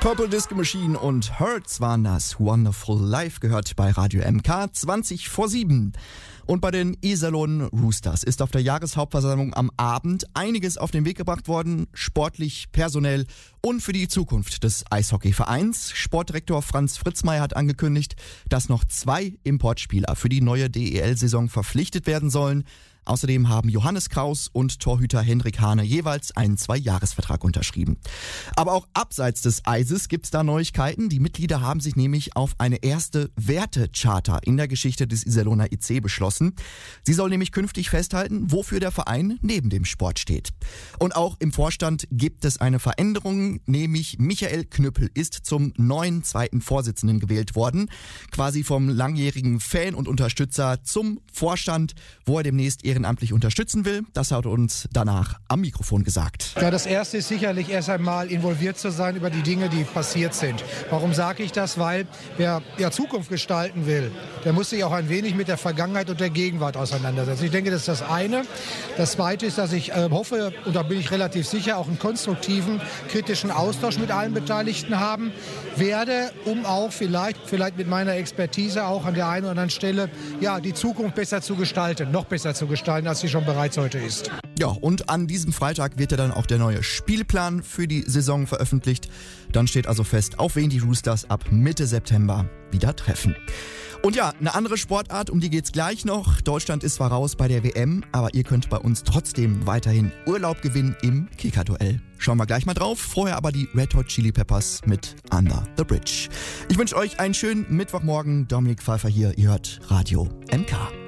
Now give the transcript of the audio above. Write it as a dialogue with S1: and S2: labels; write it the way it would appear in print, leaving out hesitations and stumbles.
S1: Purple Disco Machine und Hurts waren das. Wonderful Life gehört bei Radio MK 20 vor 7. Und bei den Iserlohn Roosters ist auf der Jahreshauptversammlung am Abend einiges auf den Weg gebracht worden, sportlich, personell und für die Zukunft des Eishockeyvereins. Sportdirektor Franz Fritzmeier hat angekündigt, dass noch 2 Importspieler für die neue DEL-Saison verpflichtet werden sollen. Außerdem haben Johannes Kraus und Torhüter Hendrik Hane jeweils einen 2-Jahres-Vertrag unterschrieben. Aber auch abseits des Eises gibt's da Neuigkeiten. Die Mitglieder haben sich nämlich auf eine erste Wertecharta in der Geschichte des Iserlohner IC beschlossen. Sie soll nämlich künftig festhalten, wofür der Verein neben dem Sport steht. Und auch im Vorstand gibt es eine Veränderung, nämlich Michael Knüppel ist zum neuen 2. Vorsitzenden gewählt worden. Quasi vom langjährigen Fan und Unterstützer zum Vorstand, wo er demnächst ehrenamtlich unterstützen will. Das hat uns danach am Mikrofon gesagt.
S2: Ja, das Erste ist sicherlich erst einmal involviert zu sein über die Dinge, die passiert sind. Warum sage ich das? Weil wer ja Zukunft gestalten will, der muss sich auch ein wenig mit der Vergangenheit und der Gegenwart auseinandersetzen. Ich denke, das ist das eine. Das Zweite ist, dass ich hoffe, und da bin ich relativ sicher, auch einen konstruktiven, kritischen Austausch mit allen Beteiligten haben werde, um auch vielleicht mit meiner Expertise auch an der einen oder anderen Stelle ja, die Zukunft besser zu gestalten, noch besser zu gestalten, als sie schon bereits heute ist.
S1: Ja, und an diesem Freitag wird ja dann auch der neue Spielplan für die Saison veröffentlicht. Dann steht also fest, auf wen die Roosters ab Mitte September wieder treffen. Und ja, eine andere Sportart, um die geht's gleich noch. Deutschland ist zwar raus bei der WM, aber ihr könnt bei uns trotzdem weiterhin Urlaub gewinnen im Kicker-Duell. Schauen wir gleich mal drauf. Vorher aber die Red Hot Chili Peppers mit Under the Bridge. Ich wünsche euch einen schönen Mittwochmorgen. Dominik Pfeiffer hier. Ihr hört Radio MK.